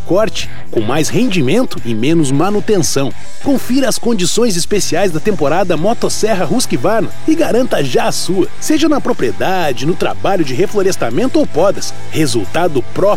corte, com mais rendimento e menos manutenção. Confira as condições especiais da temporada Motosserra Husqvarna e garanta já a sua, seja na propriedade, no trabalho de reflorestamento ou podas. Resultado